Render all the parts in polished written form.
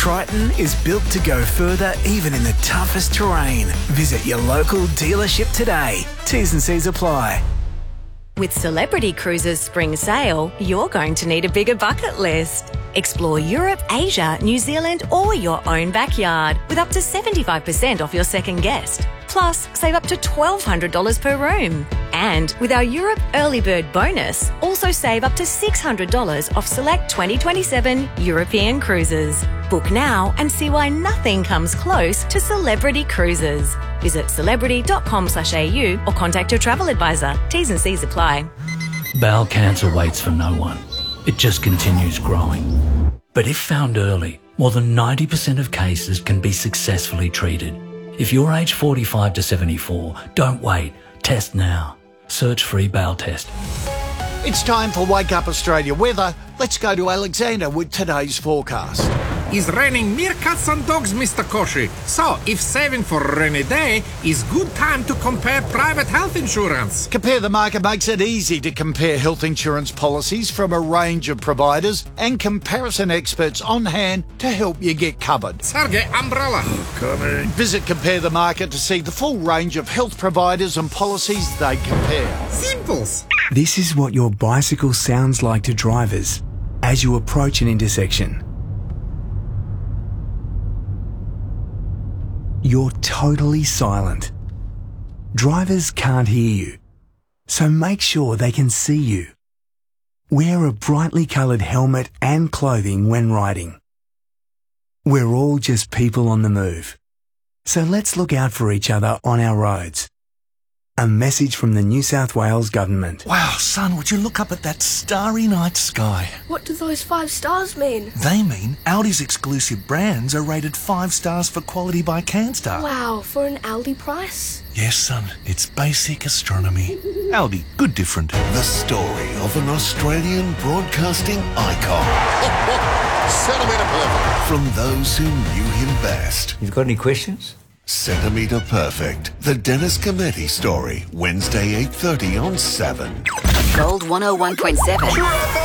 Triton is built to go further even in the toughest terrain. Visit your local dealership today. T's and C's apply. With Celebrity Cruises Spring Sale, you're going to need a bigger bucket list. Explore Europe, Asia, New Zealand or your own backyard with up to 75% off your second guest. Plus, save up to $1,200 per room. And with our Europe Early Bird bonus, also save up to $600 off select 2027 European cruises. Book now and see why nothing comes close to Celebrity Cruises. Visit celebrity.com/au or contact your travel advisor. T's and C's apply. Bowel cancer waits for no one. It just continues growing. But if found early, more than 90% of cases can be successfully treated. If you're aged 45 to 74, don't wait. Test now. Search free bowel test. It's time for Wake Up Australia weather. Let's go to Alexander with today's forecast. It's raining meerkats and dogs, Mr. Koshi. So, if saving for a rainy day, is good time to compare private health insurance. Compare the Market makes it easy to compare health insurance policies from a range of providers and comparison experts on hand to help you get covered. Sergey, umbrella. Coming. Visit Compare the Market to see the full range of health providers and policies they compare. Simples. This is what your bicycle sounds like to drivers as you approach an intersection. You're totally silent. Drivers can't hear you, so make sure they can see you. Wear a brightly coloured helmet and clothing when riding. We're all just people on the move, so let's look out for each other on our roads. A message from the New South Wales Government. Wow, son, would you look up at that starry night sky? What do those 5 stars mean? They mean Audi's exclusive brands are rated 5 stars for quality by CanStar. Wow, for an Aldi price? Yes, son, it's basic astronomy. Aldi, good different. The story of an Australian broadcasting icon. Centimetre Perfect. From those who knew him best. You've got any questions? Centimetre Perfect. The Dennis Cometti story. Wednesday 8:30 on 7. Gold 101.7.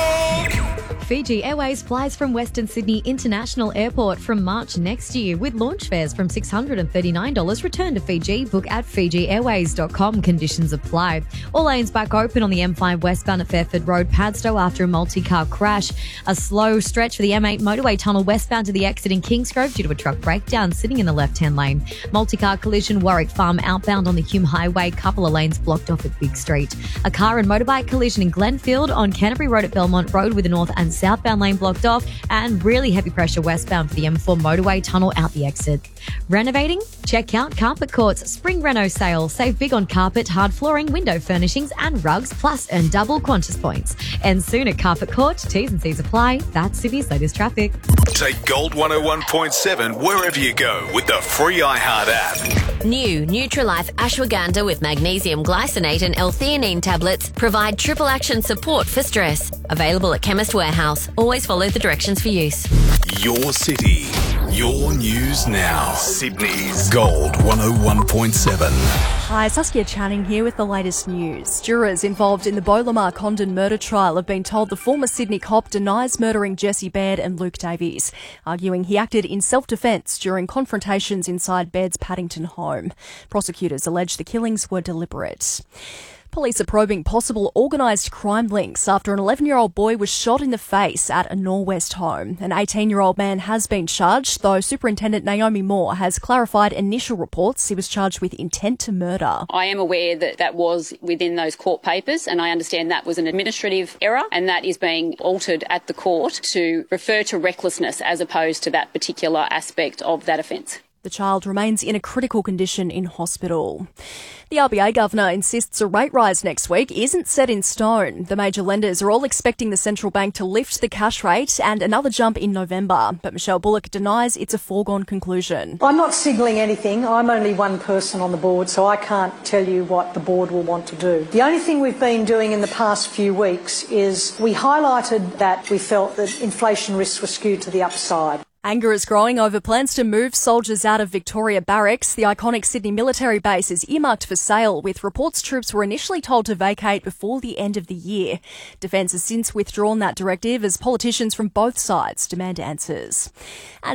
Fiji Airways flies from Western Sydney International Airport from March next year with launch fares from $639. Return to Fiji. Book at FijiAirways.com. Conditions apply. All lanes back open on the M5 westbound at Fairford Road, Padstow after a multi-car crash. A slow stretch for the M8 motorway tunnel westbound to the exit in Kingsgrove due to a truck breakdown sitting in the left-hand lane. Multi-car collision Warwick Farm outbound on the Hume Highway. Couple of lanes blocked off at Big Street. A car and motorbike collision in Glenfield on Canterbury Road at Belmont Road with the north and southbound lane blocked off, and really heavy pressure westbound for the M4 motorway tunnel out the exit. Renovating? Check out Carpet Court's Spring Reno sale. Save big on carpet, hard flooring, window furnishings and rugs, plus earn double Qantas points. And soon at Carpet Court, T's and C's apply. That's Sydney's latest traffic. Take Gold 101.7 wherever you go with the free iHeart app. New Nutrilife Ashwagandha with magnesium glycinate and L-theanine tablets provide triple action support for stress. Available at Chemist Warehouse. Always follow the directions for use. Your city, your news now. Sydney's Gold 101.7. Hi, Saskia Channing here with the latest news. Jurors involved in the Bolamar Condon murder trial have been told the former Sydney cop denies murdering Jesse Baird and Luke Davies, arguing he acted in self-defence during confrontations inside Baird's Paddington home. Prosecutors allege the killings were deliberate. Police are probing possible organised crime links after an 11-year-old boy was shot in the face at a Norwest home. An 18-year-old man has been charged, though Superintendent Naomi Moore has clarified initial reports he was charged with intent to murder. I am aware that that was within those court papers, and I understand that was an administrative error, and that is being altered at the court to refer to recklessness as opposed to that particular aspect of that offence. The child remains in a critical condition in hospital. The RBA governor insists a rate rise next week isn't set in stone. The major lenders are all expecting the central bank to lift the cash rate and another jump in November. But Michelle Bullock denies it's a foregone conclusion. I'm not signalling anything. I'm only one person on the board, so I can't tell you what the board will want to do. The only thing we've been doing in the past few weeks is we highlighted that we felt that inflation risks were skewed to the upside. Anger is growing over plans to move soldiers out of Victoria Barracks. The iconic Sydney military base is earmarked for sale, with reports troops were initially told to vacate before the end of the year. Defence has since withdrawn that directive as politicians from both sides demand answers.